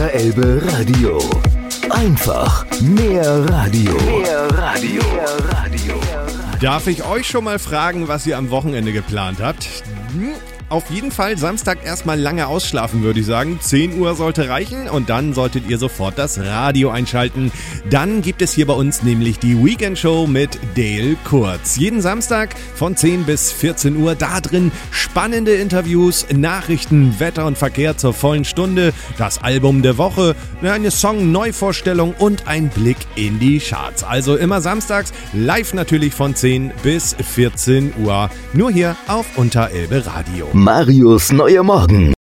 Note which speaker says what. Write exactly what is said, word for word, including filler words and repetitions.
Speaker 1: Unterelbe Radio. Einfach mehr Radio. Mehr Radio. Mehr Radio.
Speaker 2: Darf ich euch schon mal fragen, was ihr am Wochenende geplant habt? Hm? Auf jeden Fall Samstag erstmal lange ausschlafen, würde ich sagen. zehn Uhr sollte reichen und dann solltet ihr sofort das Radio einschalten. Dann gibt es hier bei uns nämlich die Weekend-Show mit Dale Kurz. Jeden Samstag von zehn bis vierzehn Uhr. Da drin spannende Interviews, Nachrichten, Wetter und Verkehr zur vollen Stunde, das Album der Woche, eine Song-Neuvorstellung und ein Blick in die Charts. Also immer samstags, live natürlich von zehn bis vierzehn Uhr. Nur hier auf Unterelbe Radio.
Speaker 1: Marius neuer Morgen.